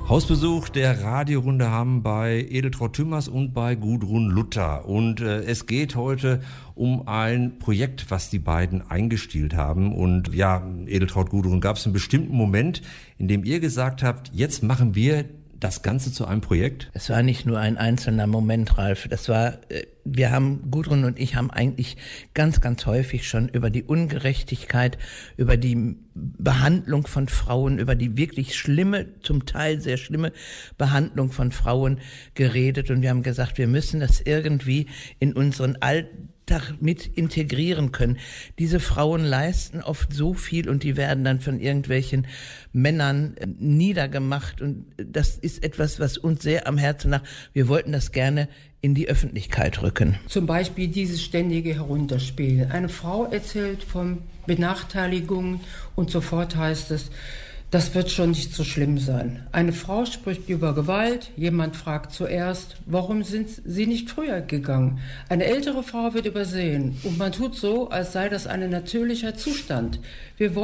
Hausbesuch der Radiorunde haben bei Edeltraud Tümmers und bei Gudrun Luther. Und es geht heute um ein Projekt, was die beiden eingestielt haben. Und ja, Edeltraud, Gudrun, gab es einen bestimmten Moment, in dem ihr gesagt habt, jetzt machen wir das Ganze zu einem Projekt? Es war nicht nur ein einzelner Moment, Ralf. Gudrun und ich haben eigentlich ganz, ganz häufig schon über die Ungerechtigkeit, über die Behandlung von Frauen, über die wirklich schlimme, zum Teil sehr schlimme Behandlung von Frauen geredet. Und wir haben gesagt, wir müssen das irgendwie in unseren Alltag mit integrieren können. Diese Frauen leisten oft so viel und die werden dann von irgendwelchen Männern niedergemacht, und das ist etwas, was uns sehr am Herzen lag. Wir wollten das gerne in die Öffentlichkeit rücken. Zum Beispiel dieses ständige Herunterspielen. Eine Frau erzählt von Benachteiligungen und sofort heißt es, das wird schon nicht so schlimm sein. Eine Frau spricht über Gewalt, jemand fragt zuerst, warum sind sie nicht früher gegangen? Eine ältere Frau wird übersehen und man tut so, als sei das ein natürlicher Zustand. Wir